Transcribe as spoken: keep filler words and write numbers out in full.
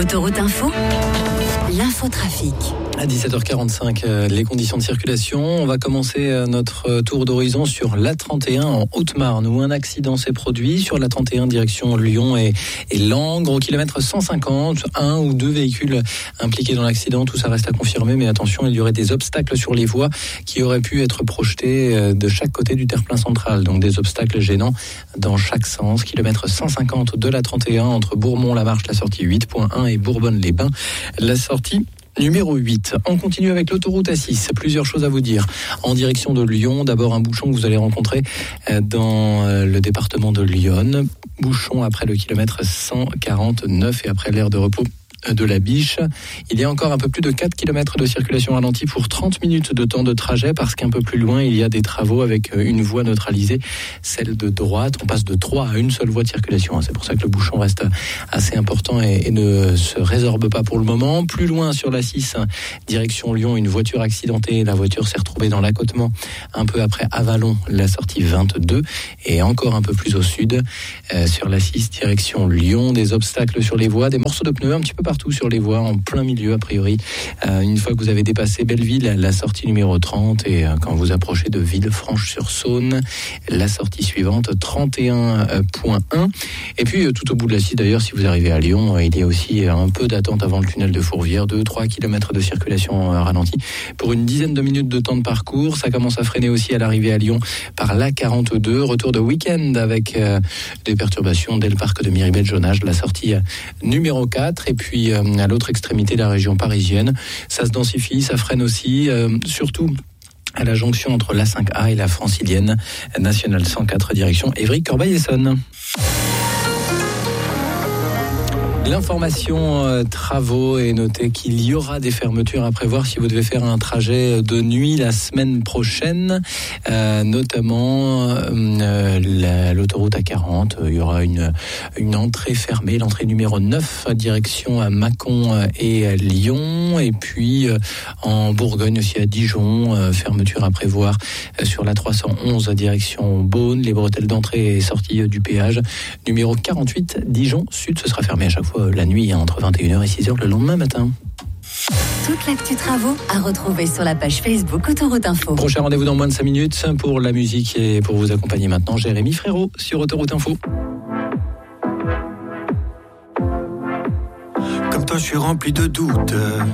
Autoroute Info, l'infotrafic. À dix-sept heures quarante-cinq, euh, les conditions de circulation. On va commencer euh, notre tour d'horizon sur l'A trente et un en Haute-Marne, où un accident s'est produit sur l'A trente et un direction Lyon et, et Langres. Au kilomètre cent cinquante, un ou deux véhicules impliqués dans l'accident. Tout ça reste à confirmer, mais attention, il y aurait des obstacles sur les voies qui auraient pu être projetés euh, de chaque côté du terre-plein central. Donc des obstacles gênants dans chaque sens. Kilomètre cent cinquante de l'A trente et un entre Bourmont-la-Marche, la sortie huit point un, et Bourbonne-les-Bains, la sortie numéro huit. On continue avec l'autoroute A six. Plusieurs choses à vous dire. En direction de Lyon, d'abord un bouchon que vous allez rencontrer dans le département de l'Yonne. Bouchon après le kilomètre cent quarante-neuf et après l'aire de repos de la Biche. Il y a encore un peu plus de quatre kilomètres de circulation ralentie pour trente minutes de temps de trajet, parce qu'un peu plus loin, il y a des travaux avec une voie neutralisée, celle de droite. On passe de trois à une seule voie de circulation. C'est pour ça que le bouchon reste assez important et, et ne se résorbe pas pour le moment. Plus loin sur l'A six, direction Lyon, une voiture accidentée. La voiture s'est retrouvée dans l'accotement un peu après Avalon, la sortie vingt-deux. Et encore un peu plus au sud, euh, sur l'A six, direction Lyon, des obstacles sur les voies, des morceaux de pneus un petit peu partout sur les voies, en plein milieu a priori. Euh, une fois que vous avez dépassé Belleville, la sortie numéro trente, et euh, quand vous approchez de Villefranche-sur-Saône, la sortie suivante, trente et un point un. Et puis euh, tout au bout de la scie d'ailleurs, si vous arrivez à Lyon, euh, il y a aussi euh, un peu d'attente avant le tunnel de Fourvière, deux à trois kilomètres de circulation euh, ralentie pour une dizaine de minutes de temps de parcours. Ça commence à freiner aussi à l'arrivée à Lyon par l'A quarante-deux, retour de week-end avec euh, des perturbations dès le parc de Miribel-Jonage, la sortie euh, numéro quatre. Et puis euh, à l'autre extrémité de la région parisienne, ça se densifie, ça freine aussi, euh, surtout à la jonction entre l'A cinq A et la Francilienne, nationale cent quatre, direction Évry-Corbeil-Essonnes. L'information euh, travaux, est notée qu'il y aura des fermetures à prévoir si vous devez faire un trajet de nuit la semaine prochaine, euh, notamment euh, la, l'autoroute A quarante. Il y aura une, une entrée fermée, l'entrée numéro neuf, direction à Mâcon et à Lyon, et puis euh, en Bourgogne aussi à Dijon, euh, fermeture à prévoir euh, sur la trois cent onze, direction Beaune. Les bretelles d'entrée et sortie du péage numéro quarante-huit, Dijon Sud, ce sera fermé à chaque fois la nuit, hein, entre vingt et une heures et six heures le lendemain matin. Toute l'actu travaux à retrouver sur la page Facebook Autoroute Info. Prochain rendez-vous dans moins de cinq minutes pour la musique, et pour vous accompagner maintenant, Jérémy Frérot sur Autoroute Info. Comme toi, je suis rempli de doutes.